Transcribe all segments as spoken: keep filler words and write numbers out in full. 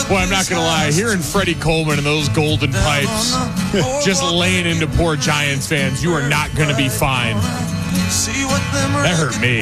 Well, I'm not going to lie. Hearing Freddie Coleman and those golden pipes just laying into poor Giants fans, you are not going to be fine. That hurt me.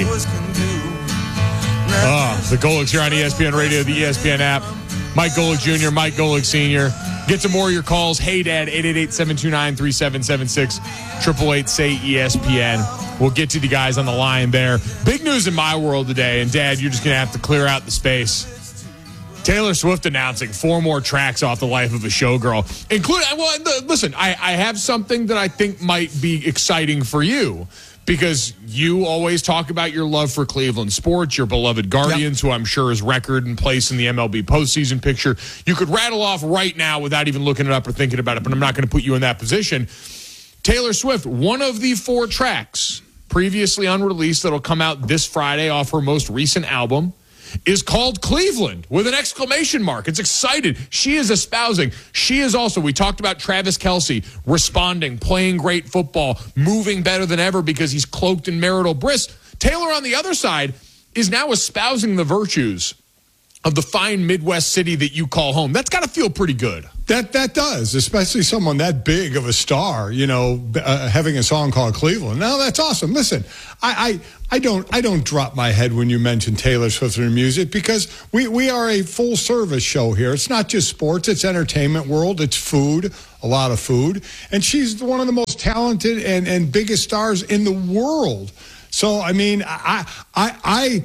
Oh, the Golics here on E S P N Radio, the E S P N app. Mike Golic Junior, Mike Golic Senior Get some more of your calls. Hey, Dad, eight eight eight, seven two nine, three seven seven six, eight eight eight, S A Y, E S P N. We'll get to the guys on the line there. Big news in my world today, and, Dad, you're just going to have to clear out the space. Taylor Swift announcing four more tracks off the Life of a Showgirl, including, well, listen, I, I have something that I think might be exciting for you, because you always talk about your love for Cleveland sports, your beloved Guardians, yep. who I'm sure is record and place in the M L B postseason picture. You could rattle off right now without even looking it up or thinking about it, but I'm not going to put you in that position. Taylor Swift, one of the four tracks previously unreleased that'll come out this Friday off her most recent album is called Cleveland with an exclamation mark. It's excited. She is espousing. She is also, we talked about Travis Kelce responding, playing great football, moving better than ever because he's cloaked in marital bliss. Taylor, on the other side, is now espousing the virtues of the fine Midwest city that you call home. That's got to feel pretty good. That that does, especially someone that big of a star, you know, uh, having a song called Cleveland. Now, that's awesome. Listen, I, I I don't I don't drop my head when you mention Taylor Swift and her music, because we, we are a full service show here. It's not just sports, it's entertainment world, it's food, a lot of food. And she's one of the most talented and, and biggest stars in the world. So, I mean, I I I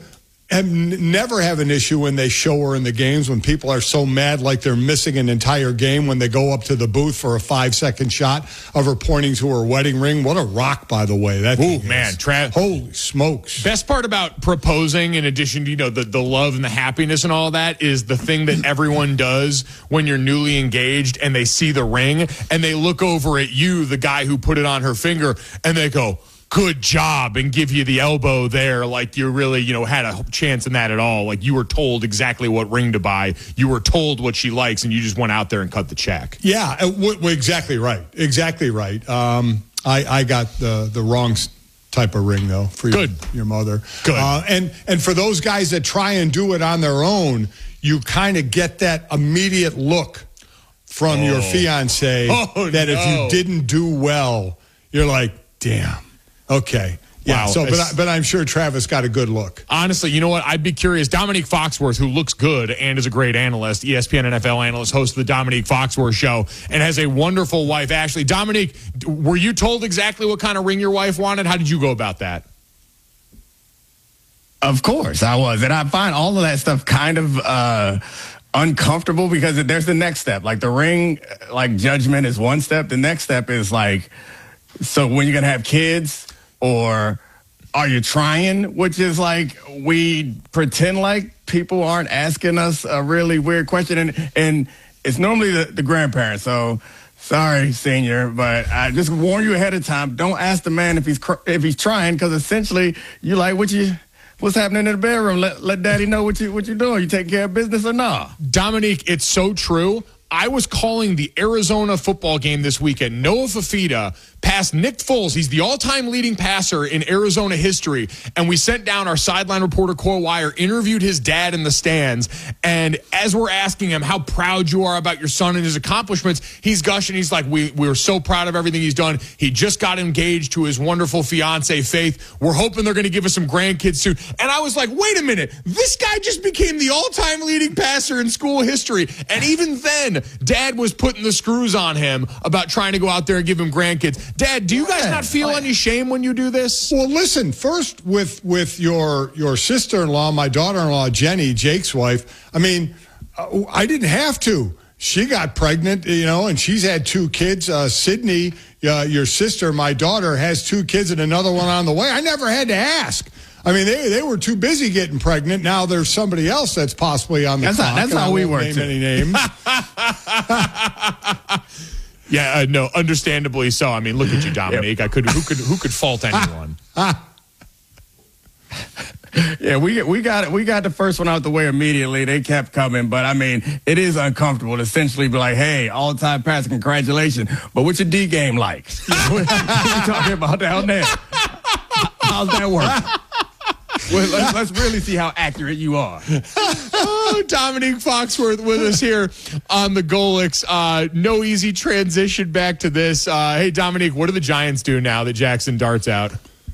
And never have an issue when they show her in the games, when people are so mad like they're missing an entire game when they go up to the booth for a five-second shot of her pointing to her wedding ring. What a rock, by the way. That Ooh, man. Tra- Holy smokes. Best part about proposing, in addition to, you know, the, the love and the happiness and all that, is the thing that everyone does when you're newly engaged and they see the ring and they look over at you, the guy who put it on her finger, and they go, good job, and give you the elbow there like you really, you know, had a chance in that at all. Like you were told exactly what ring to buy. You were told what she likes, and you just went out there and cut the check. Yeah, w- w- exactly right. Exactly right. Um, I, I got the, the wrong type of ring, though, for your, Good. your mother. Good. Uh, and, and for those guys that try and do it on their own, you kind of get that immediate look from oh. your fiance oh, that no. if you didn't do well, you're like, damn. Okay. Yeah. Wow. So, but, I, but I'm sure Travis got a good look. Honestly, you know what? I'd be curious. Dominique Foxworth, who looks good and is a great analyst, E S P N N F L analyst, hosts the Dominique Foxworth Show, and has a wonderful wife, Ashley. Dominique, were you told exactly what kind of ring your wife wanted? How did you go about that? Of course I was. And I find all of that stuff kind of uh, uncomfortable, because there's the next step. Like the ring, like judgment is one step. The next step is like, so when you're going to have kids, or are you trying? Which is like, we pretend like people aren't asking us a really weird question. And, and it's normally the, the grandparents. So sorry, senior, but I just warn you ahead of time. Don't ask the man if he's if he's trying, because essentially you like, what you what's happening in the bedroom? Let let daddy know what you what you're doing. You taking care of business or not? Dominique, it's so true. I was calling the Arizona football game this weekend. Noah Fafita passed Nick Foles. He's the all-time leading passer in Arizona history. And we sent down our sideline reporter, Cole Wire, interviewed his dad in the stands. And as we're asking him how proud you are about your son and his accomplishments, he's gushing. He's like, we, we were so proud of everything he's done. He just got engaged to his wonderful fiance, Faith. We're hoping they're going to give us some grandkids soon. And I was like, wait a minute. This guy just became the all-time leading passer in school history. And even then, Dad was putting the screws on him about trying to go out there and give him grandkids. Dad, do you guys not feel any shame when you do this? Well, listen, first with with your your sister-in-law, my daughter-in-law, Jenny, Jake's wife, I mean, uh, I didn't have to. She got pregnant, you know, and she's had two kids. Uh, Sydney, uh, your sister, my daughter, has two kids and another one on the way. I never had to ask. I mean, they they were too busy getting pregnant. Now there's somebody else that's possibly on the that's clock. How, that's how we work. Name any names. yeah, uh, no, understandably so. I mean, look at you, Dominique. Yep. I could who could who could fault anyone? Yeah, we we got it. We got the first one out the way immediately. They kept coming, but I mean, it is uncomfortable to essentially be like, "Hey, all-time passer, congratulations!" But what's your D game like? What are you talking about down there? How's that work? Well, let's, let's really see how accurate you are. Oh, Dominique Foxworth with us here on the Golics. Uh, no easy transition back to this. Uh, hey, Dominique, what do the Giants do now that Jackson darts out?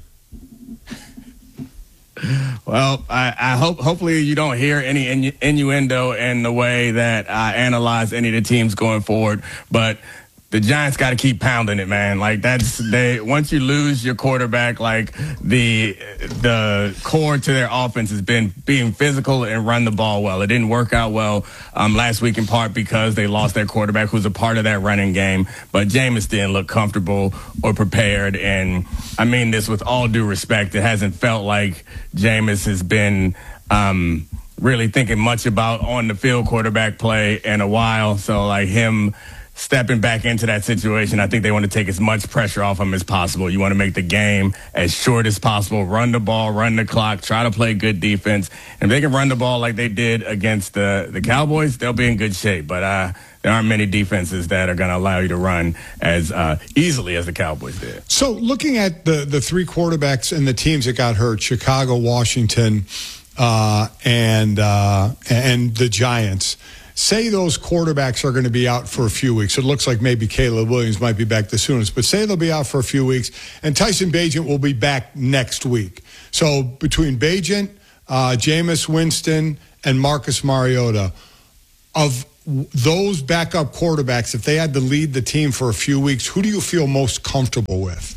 Well, I, I hope hopefully you don't hear any innu- innuendo in the way that I analyze any of the teams going forward, but the Giants got to keep pounding it, man. Like that's they. Once you lose your quarterback, like the the core to their offense has been being physical and run the ball well. It didn't work out well um, last week in part because they lost their quarterback, who's a part of that running game. But Jameis didn't look comfortable or prepared, and I mean this with all due respect. It hasn't felt like Jameis has been. Um, really thinking much about on the field quarterback play in a while. So like him stepping back into that situation, I think they want to take as much pressure off him as possible. You want to make the game as short as possible, run the ball, run the clock, try to play good defense. And if they can run the ball like they did against the, the Cowboys, they'll be in good shape. But uh, there aren't many defenses that are going to allow you to run as uh, easily as the Cowboys did. So looking at the, the three quarterbacks and the teams that got hurt, Chicago, Washington, uh, and uh, and the Giants, say those quarterbacks are going to be out for a few weeks. It looks like maybe Caleb Williams might be back the soonest, but say they'll be out for a few weeks, and Tyson Bagent will be back next week. So between Bagent, uh, Jameis Winston, and Marcus Mariota, of those backup quarterbacks, if they had to lead the team for a few weeks, who do you feel most comfortable with?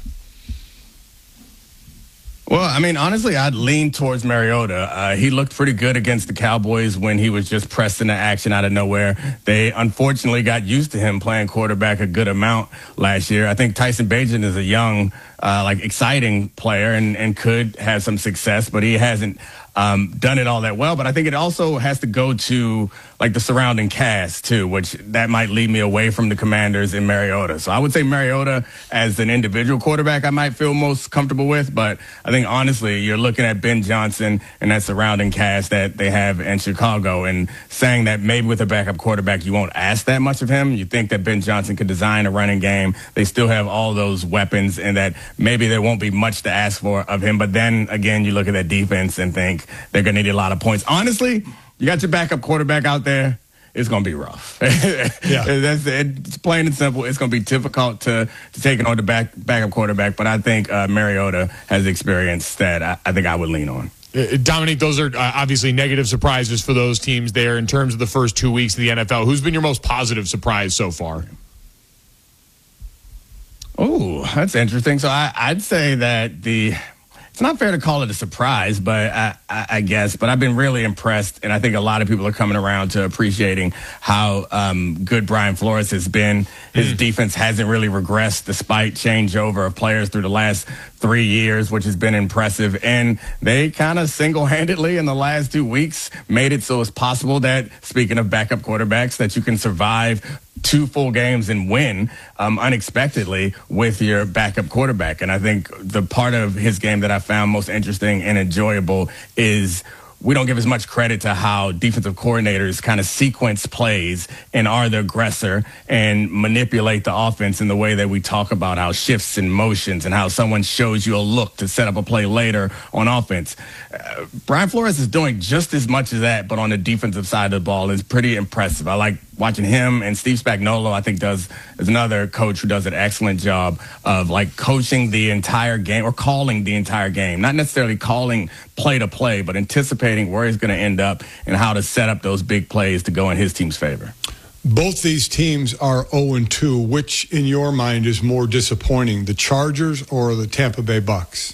Well, I mean, honestly, I'd lean towards Mariota. Uh, he looked pretty good against the Cowboys when he was just pressed into action out of nowhere. They unfortunately got used to him playing quarterback a good amount last year. I think Tyson Bagent is a young, uh, like exciting player and, and could have some success, but he hasn't um, done it all that well. But I think it also has to go to like the surrounding cast too, which that might lead me away from the Commanders and Mariota. So I would say Mariota as an individual quarterback I might feel most comfortable with, but I think honestly you're looking at Ben Johnson and that surrounding cast that they have in Chicago and saying that maybe with a backup quarterback you won't ask that much of him. You think that Ben Johnson could design a running game. They still have all those weapons and that maybe there won't be much to ask for of him. But then again, you look at that defense and think they're going to need a lot of points. Honestly, you got your backup quarterback out there, it's going to be rough. Yeah. That's, it's plain and simple. It's going to be difficult to, to take it on the back, backup quarterback, but I think uh, Mariota has experience that I, I think I would lean on. Uh, Dominique, those are uh, obviously negative surprises for those teams there in terms of the first two weeks of the N F L. Who's been your most positive surprise so far? Oh, that's interesting. So I, I'd say that the... It's not fair to call it a surprise, but I, I, I guess. But I've been really impressed, and I think a lot of people are coming around to appreciating how um, good Brian Flores has been. His mm. defense hasn't really regressed despite changeover of players through the last three years, which has been impressive. And they kind of single-handedly in the last two weeks made it so it's possible that, speaking of backup quarterbacks, that you can survive two full games and win um, unexpectedly with your backup quarterback. And I think the part of his game that I found most interesting and enjoyable is we don't give as much credit to how defensive coordinators kind of sequence plays and are the aggressor and manipulate the offense in the way that we talk about how shifts and motions and how someone shows you a look to set up a play later on offense. Uh, Brian Flores is doing just as much as that, but on the defensive side of the ball is pretty impressive. I like watching him, and Steve Spagnuolo, I think, does is another coach who does an excellent job of like coaching the entire game or calling the entire game, not necessarily calling play to play, but anticipating where he's going to end up and how to set up those big plays to go in his team's favor. Both these teams are oh and two. Which, in your mind, is more disappointing, the Chargers or the Tampa Bay Bucks?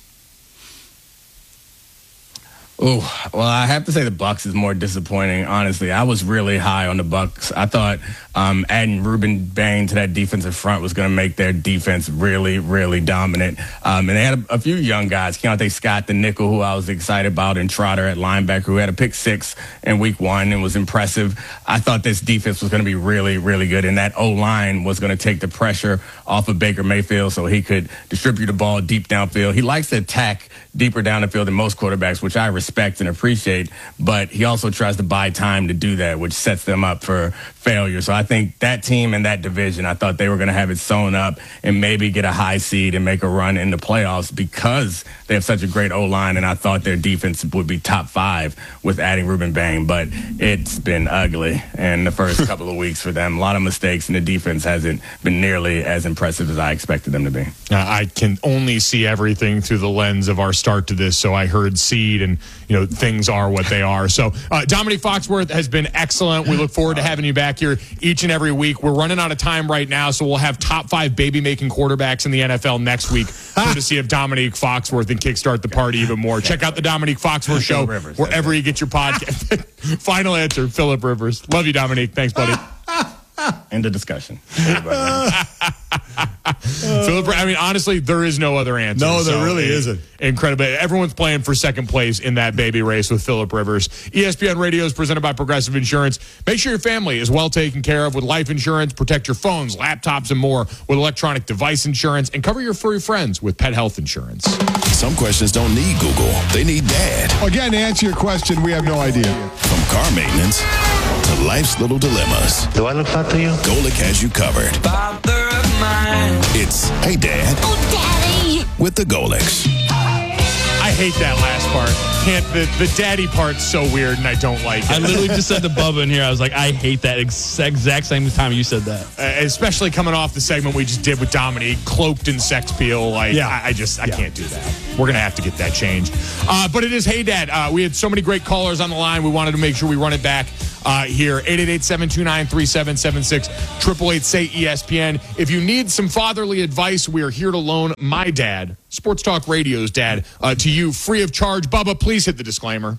Oh, well, I have to say the Bucs is more disappointing, honestly. I was really high on the Bucs. I thought um, adding Ruben Bain to that defensive front was going to make their defense really, really dominant. Um, and they had a, a few young guys. Keontae Scott, the nickel, who I was excited about, and Trotter at linebacker, who had a pick six in week one and was impressive. I thought this defense was going to be really, really good, and that O-line was going to take the pressure off of Baker Mayfield so he could distribute the ball deep downfield. He likes to attack deeper down the field than most quarterbacks, which I respect. respect and appreciate, but he also tries to buy time to do that, which sets them up for failure. So I think that team and that division, I thought they were going to have it sewn up and maybe get a high seed and make a run in the playoffs because they have such a great O-line, and I thought their defense would be top five with adding Ruben Bain, but it's been ugly in the first couple of weeks for them. A lot of mistakes, and the defense hasn't been nearly as impressive as I expected them to be. Uh, I can only see everything through the lens of our start to this, so I heard seed, and you know things are what they are. So uh, Dominique Foxworth has been excellent. We look forward to having you back here each and every week. We're running out of time right now, so we'll have top five baby-making quarterbacks in the N F L next week, courtesy of Dominique Foxworth, and kickstart the party even more. Check out the Dominique Foxworth Show Rivers, wherever you get your podcast. Final answer, Phillip Rivers. Love you, Dominique. Thanks, buddy. End of discussion. Phillip, I mean, honestly, there is no other answer. No, there So, really it- isn't. Incredible. Everyone's playing for second place in that baby race with Phillip Rivers. E S P N Radio is presented by Progressive Insurance. Make sure your family is well taken care of with life insurance. Protect your phones, laptops, and more with electronic device insurance. And cover your furry friends with pet health insurance. Some questions don't need Google. They need Dad. Again, to answer your question, we have no idea. From car maintenance to life's little dilemmas, Do I look hot to you? Golic has you covered. Father of mine. It's Hey Dad Oh, Daddy. with the Golics. I hate that last part. Can't the, the daddy part's so weird, and I don't like it. I literally just said to Bubba in here, I was like, I hate that ex- exact same time you said that. Uh, especially coming off the segment we just did with Dominique, cloaked in sex appeal. Like, Yeah. I, I just, I can't do that. We're going to have to get that changed. Uh, but it is Hey Dad. Uh, we had so many great callers on the line. We wanted to make sure we run it back uh, here. eight eight eight, seven two nine, three seven seven six, eight eight eight, say E S P N. If you need some fatherly advice, we are here to loan my dad, Sports Talk Radio's dad, uh, to you free of charge. Bubba, please hit the disclaimer.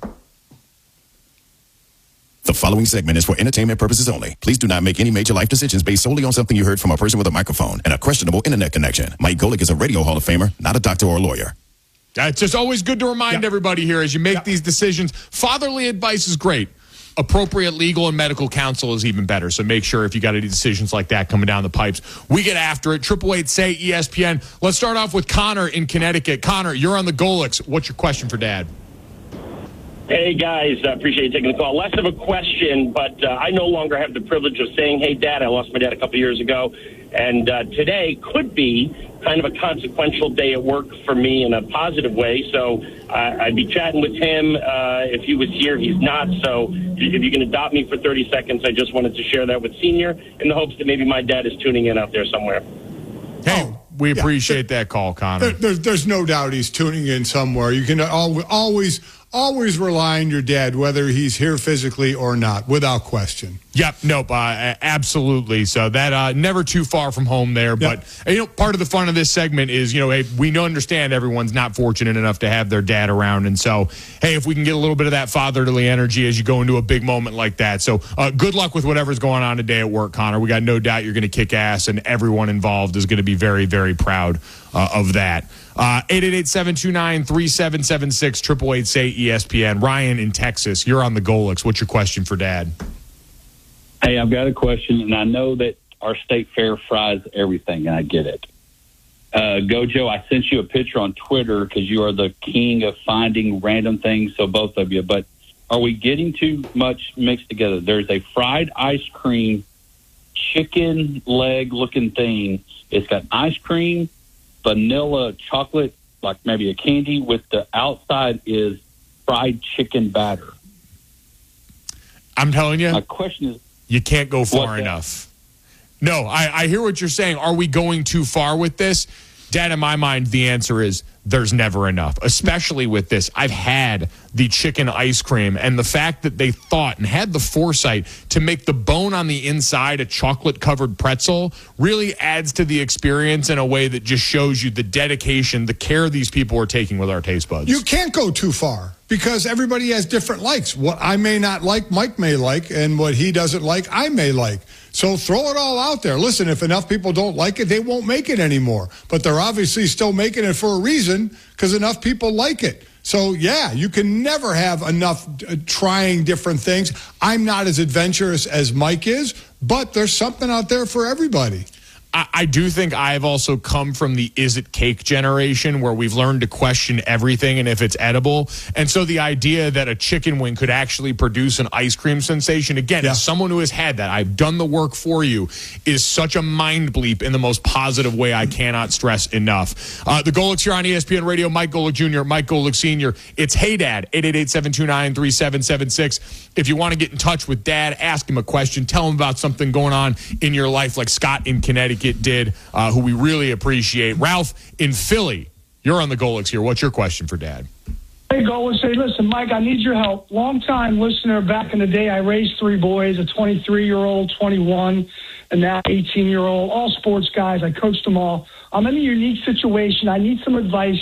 The following segment is for entertainment purposes only. Please do not make any major life decisions based solely on something you heard from a person with a microphone and a questionable internet connection. Mike Golic is a radio Hall of Famer, not a doctor or a lawyer. Uh, It's just always good to remind Yeah. everybody here as you make Yeah. these decisions. Fatherly advice is great. Appropriate legal and medical counsel is even better. So make sure if you got any decisions like that coming down the pipes, we get after it. eight eight eight, say E S P N. Let's start off with Connor in Connecticut. Connor, you're on the Golics. What's your question for Dad? Hey, guys, I appreciate you taking the call. Less of a question, but uh, I no longer have the privilege of saying, hey, Dad. I lost my dad a couple years ago, and uh, today could be kind of a consequential day at work for me in a positive way. So uh, I'd be chatting with him uh, if he was here. He's not, so if you can adopt me for thirty seconds, I just wanted to share that with Senior in the hopes that maybe my dad is tuning in out there somewhere. Hey, Oh, we yeah. appreciate that call, Connor. There, there's, there's no doubt he's tuning in somewhere. You can al- always, always rely on your dad, whether he's here physically or not, without question. Yep, nope, uh, absolutely. So that uh, never too far from home there. But uh, you know, part of the fun of this segment is, you know, hey, we know understand everyone's not fortunate enough to have their dad around, and so hey, if we can get a little bit of that fatherly energy as you go into a big moment like that. So uh, good luck with whatever's going on today at work, Connor. We got no doubt you're going to kick ass, and everyone involved is going to be very, very proud uh, of that. Uh, eight eight eight, seven two nine, three seven seven six, eight eight eight, say E S P N. Ryan in Texas, you're on the Golics. What's your question for Dad? Hey, I've got a question, and I know that our state fair fries everything, and I get it. Uh, Gojo, I sent you a picture on Twitter because you are the king of finding random things, so both of you. But are we getting too much mixed together? There's a fried ice cream chicken leg-looking thing. It's got ice cream, vanilla chocolate, like maybe a candy, with the outside is fried chicken batter. I'm telling you. My question is, You can't go far What's that? enough. No, I, I hear what you're saying. Are we going too far with this? Dad, in my mind, the answer is there's never enough, especially with this. I've had the chicken ice cream, and the fact that they thought and had the foresight to make the bone on the inside a chocolate-covered pretzel really adds to the experience in a way that just shows you the dedication, the care these people are taking with our taste buds. You can't go too far because everybody has different likes. What I may not like, Mike may like, and what he doesn't like, I may like. So throw it all out there. Listen, if enough people don't like it, they won't make it anymore. But they're obviously still making it for a reason because enough people like it. So, yeah, you can never have enough uh, trying different things. I'm not as adventurous as Mike is, but there's something out there for everybody. I, I do think I've also come from the is it cake generation where we've learned to question everything and if it's edible. And so the idea that a chicken wing could actually produce an ice cream sensation, again, Yeah. as someone who has had that, I've done the work for you, is such a mind bleep in the most positive way I cannot stress enough. Uh, the Golics here on E S P N Radio, Mike Golick Junior, Mike Golick Senior It's Hey Dad, eight eight eight, seven two nine, three seven seven six. If you want to get in touch with Dad, ask him a question, tell him about something going on in your life like Scott in Connecticut did, uh, who we really appreciate. Ralph in Philly, you're on the Golics here. What's your question for Dad? Hey, go and say, listen, Mike, I need your help. Long-time listener. Back in the day, I raised three boys, a twenty-three-year-old, twenty-one, and now eighteen-year-old, all sports guys. I coached them all. I'm in a unique situation. I need some advice.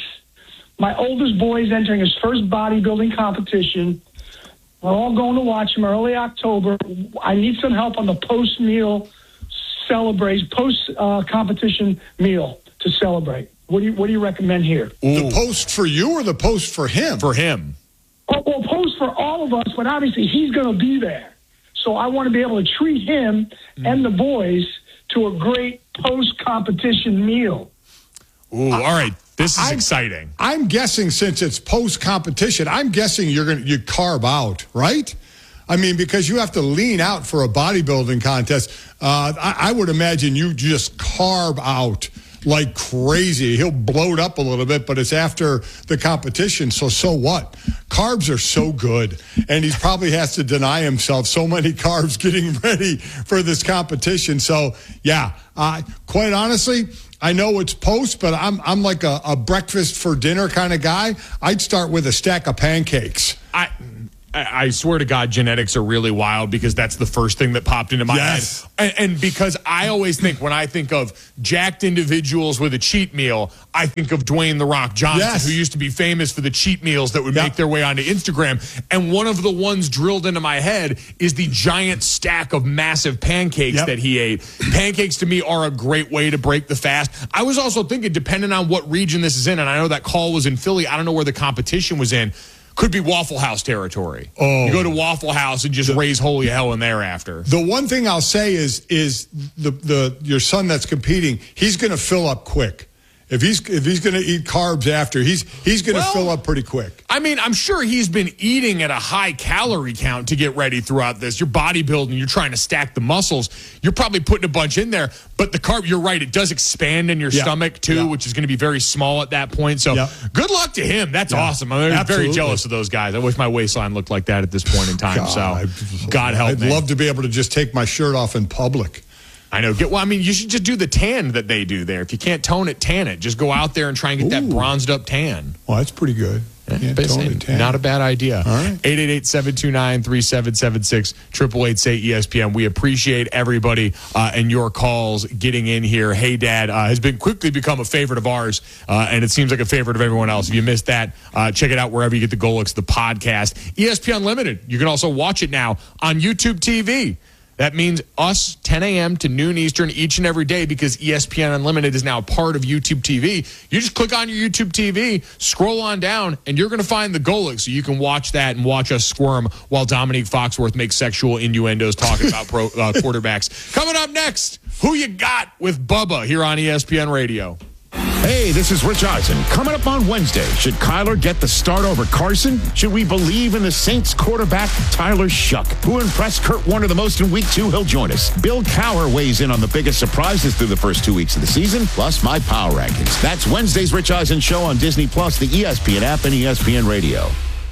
My oldest boy is entering his first bodybuilding competition. We're all going to watch him early October. I need some help on the post-meal celebrate, post-competition meal to celebrate. What do you What do you recommend here? The post for you or the post for him? For him. Well, well, post for all of us, but obviously he's going to be there. So I want to be able to treat him mm. and the boys to a great post-competition meal. Ooh, all right. This is I'm, exciting. I'm guessing since it's post-competition, I'm guessing you're going to you carb out, right? I mean, because you have to lean out for a bodybuilding contest. Uh, I, I would imagine you just carb out like crazy. He'll bloat up a little bit, but it's after the competition, so so what? Carbs are so good, and he probably has to deny himself so many carbs getting ready for this competition. So, yeah, uh, quite honestly, I know it's post, but I'm I'm like a, a breakfast for dinner kind of guy. I'd start with a stack of pancakes. I I swear to God, genetics are really wild because that's the first thing that popped into my yes. head. And, and because I always think when I think of jacked individuals with a cheat meal, I think of Dwayne The Rock Johnson, yes. who used to be famous for the cheat meals that would yep. make their way onto Instagram. And one of the ones drilled into my head is the giant stack of massive pancakes yep. that he ate. Pancakes to me are a great way to break the fast. I was also thinking, depending on what region this is in, and I know that call was in Philly, I don't know where the competition was in, could be Waffle House territory. Oh. You go to Waffle House and just the, raise holy hell in thereafter. The one thing I'll say is is the the your son that's competing, he's going to fill up quick. If he's if he's going to eat carbs after, he's he's going to well, fill up pretty quick. I mean, I'm sure he's been eating at a high calorie count to get ready throughout this. You're bodybuilding, you're trying to stack the muscles. You're probably putting a bunch in there, but the carb, you're right, it does expand in your yeah. stomach too, yeah. which is going to be very small at that point. So yeah. good luck to him. That's yeah. awesome. I'm Absolutely. very jealous of those guys. I wish my waistline looked like that at this point in time. God, so God help I'd me. I'd love to be able to just take my shirt off in public. I know. Get well. I mean, you should just do the tan that they do there. If you can't tone it, tan it. Just go out there and try and get Ooh. that bronzed up tan. Well, that's pretty good. Yeah, tan. Not a bad idea. All right. eight eight eight, seven two nine, three seven seven six, eight eight eight, say E S P N. We appreciate everybody uh, and your calls getting in here. Hey, Dad uh, has been quickly become a favorite of ours, uh, and it seems like a favorite of everyone else. If you missed that, uh, check it out wherever you get the Golics, the podcast. E S P N Unlimited. You can also watch it now on YouTube T V. That means us, ten a.m. to noon Eastern each and every day, because E S P N Unlimited is now part of YouTube T V. You just click on your YouTube T V, scroll on down, and you're going to find the Golics. So you can watch that and watch us squirm while Dominique Foxworth makes sexual innuendos talking about pro, uh, quarterbacks. Coming up next, who you got with Bubba here on E S P N Radio. Hey, this is Rich Eisen. Coming up on Wednesday, should Kyler get the start over Carson? Should we believe in the Saints quarterback, Tyler Shuck, who impressed Kurt Warner the most in week two? He'll join us. Bill Cowher weighs in on the biggest surprises through the first two weeks of the season, plus my power rankings. That's Wednesday's Rich Eisen Show on Disney Plus, the E S P N app, and E S P N Radio.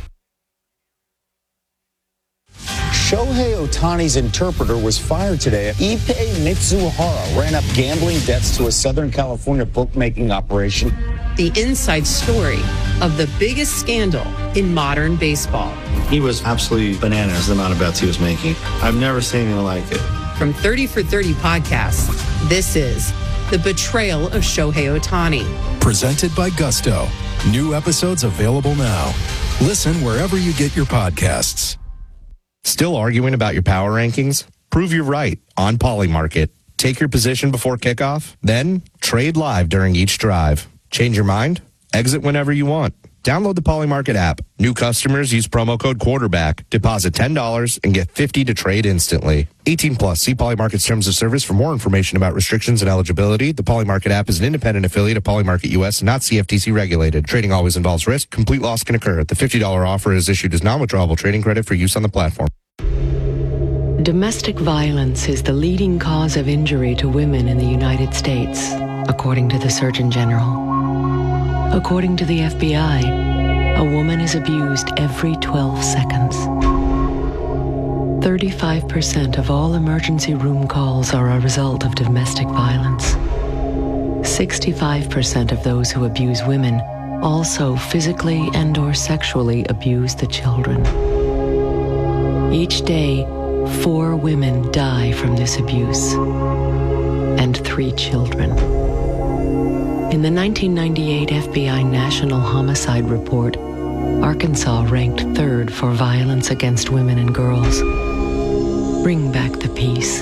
Shohei Ohtani's interpreter was fired today. Ippei Mitsuhara ran up gambling debts to a Southern California bookmaking operation. The inside story of the biggest scandal in modern baseball. He was absolutely bananas, the amount of bets he was making. I've never seen anything like it. From thirty for thirty podcasts, this is The Betrayal of Shohei Ohtani. Presented by Gusto. New episodes available now. Listen wherever you get your podcasts. Still arguing about your power rankings? Prove you're right on Polymarket. Take your position before kickoff, then trade live during each drive. Change your mind? Exit whenever you want. Download the Polymarket app. New customers use promo code quarterback. Deposit ten dollars and get fifty dollars to trade instantly. eighteen plus. See Polymarket's terms of service for more information about restrictions and eligibility. The Polymarket app is an independent affiliate of Polymarket U S and not C F T C regulated. Trading always involves risk. Complete loss can occur. The fifty dollars offer is issued as non-withdrawable trading credit for use on the platform. Domestic violence is the leading cause of injury to women in the United States, according to the Surgeon General. According to the F B I, a woman is abused every twelve seconds. thirty-five percent of all emergency room calls are a result of domestic violence. sixty-five percent of those who abuse women also physically and or sexually abuse the children. Each day, four women die from this abuse, and three children. In the nineteen ninety-eight F B I National Homicide Report, Arkansas ranked third for violence against women and girls. Bring back the peace.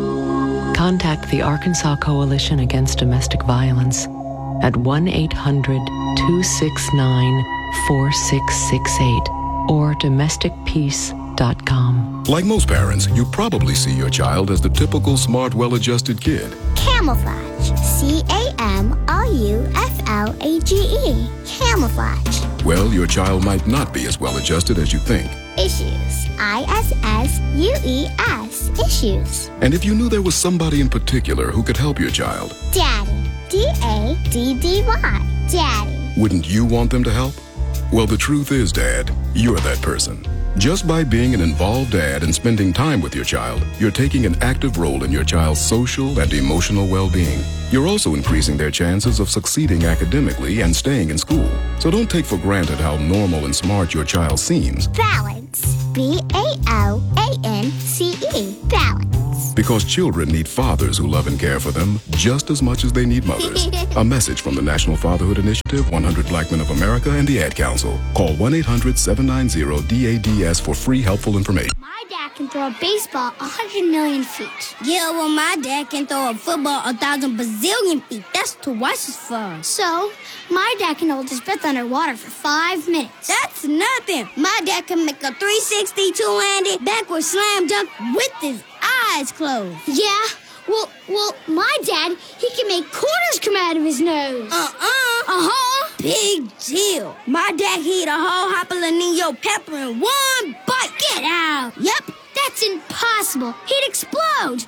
Contact the Arkansas Coalition Against Domestic Violence at one eight hundred two six nine four six six eight or domestic peace dot com. Like most parents, you probably see your child as the typical smart, well-adjusted kid. Camouflage. C A M O U F L A G E. Camouflage. Well, your child might not be as well-adjusted as you think. Issues. I S S U E S. Issues. And if you knew there was somebody in particular who could help your child, Daddy. D A D D Y. Daddy. wouldn't you want them to help? Well, the truth is, Dad, you're that person. Just by being an involved dad and spending time with your child, you're taking an active role in your child's social and emotional well-being. You're also increasing their chances of succeeding academically and staying in school. So don't take for granted how normal and smart your child seems. Balance. B A L A N C E. Balance. Because children need fathers who love and care for them just as much as they need mothers. A message from the National Fatherhood Initiative, one hundred Black Men of America, and the Ad Council. Call one eight hundred seven nine zero D A D S for free helpful information. My dad can throw a baseball one hundred million feet. Yeah, well, my dad can throw a football a thousand bazillion feet. That's twice as far. So, my dad can hold his breath underwater for five minutes. That's nothing. My dad can make a three sixty two-handed backward slam dunk with his eyes closed. Yeah, well, well, my dad, he can make quarters come out of his nose. Uh-uh. Uh-huh. Big deal. My dad can eat a whole jalapeno pepper in one bite. Get out. Yep, that's impossible. He'd explode.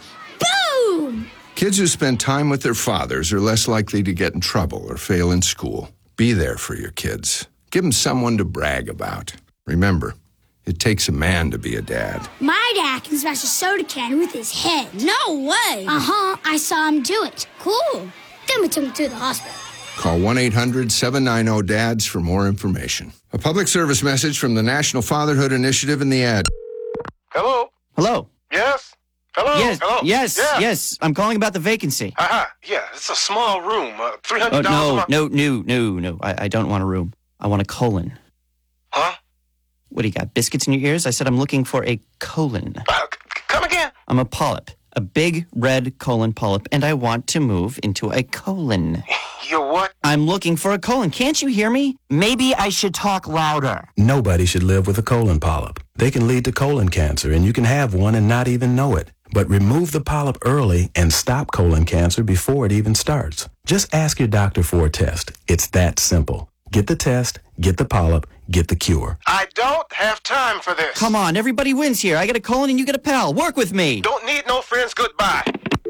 Boom! Kids who spend time with their fathers are less likely to get in trouble or fail in school. Be there for your kids. Give them someone to brag about. Remember, it takes a man to be a dad. My dad can smash a soda can with his head. No way. Uh-huh. I saw him do it. Cool. Then we took him to the hospital. Call one eight hundred seven nine zero D A D S for more information. A public service message from the National Fatherhood Initiative and the Ad. Hello? Hello? Yes? Hello? Yes, Hello? yes, yeah. yes. I'm calling about the vacancy. Uh-huh. Yeah, it's a small room. Uh, three Oh, hundred dollars a no, month. no, no, no, no. I, I don't want a room. I want a colon. Huh? What do you got, biscuits in your ears? I said I'm looking for a colon. Uh, come again? I'm a polyp, a big red colon polyp, and I want to move into a colon. You're what? I'm looking for a colon. Can't you hear me? Maybe I should talk louder. Nobody should live with a colon polyp. They can lead to colon cancer, and you can have one and not even know it. But remove the polyp early and stop colon cancer before it even starts. Just ask your doctor for a test. It's that simple. Get the test, get the polyp, get the cure. I don't have time for this. Come on, everybody wins here. I get a colon and you get a pal. Work with me. Don't need no friends. Goodbye.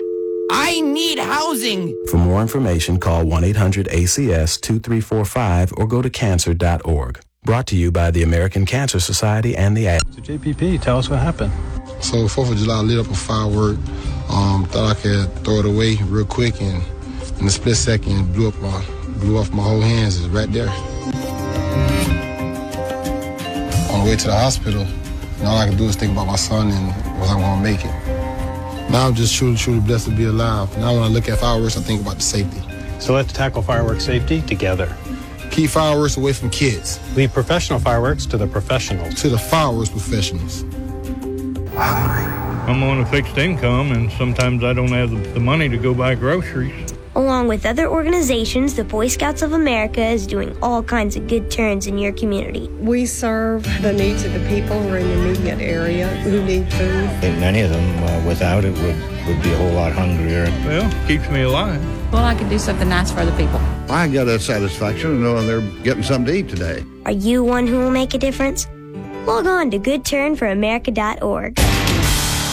I need housing. For more information, call one eight hundred A C S two three four five or go to cancer dot org. Brought to you by the American Cancer Society and the Ad. So J P P, tell us what happened. So fourth of July, lit up a firework. Um, thought I could throw it away real quick, and in a split second, blew up my, blew off my whole hands. It's right there. On the way to the hospital, and all I could do is think about my son and was I going to make it. Now I'm just truly, truly blessed to be alive. Now when I look at fireworks, I think about the safety. So let's tackle fireworks safety together. Keep fireworks away from kids. Leave professional fireworks to the professionals. To the fireworks professionals. I'm on a fixed income, and sometimes I don't have the, the money to go buy groceries. Along with other organizations, the Boy Scouts of America is doing all kinds of good turns in your community. We serve the needs of the people who are in the immediate area who need food. And many of them, uh, without it, would, would be a whole lot hungrier. Well, keeps me alive. Well, I could do something nice for other people. I got a satisfaction of knowing they're getting something to eat today. Are you one who will make a difference? Log on to good turn for america dot org.